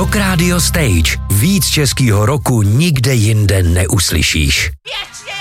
Rock Radio Stage. Víc českýho roku nikde jinde neuslyšíš. Věčně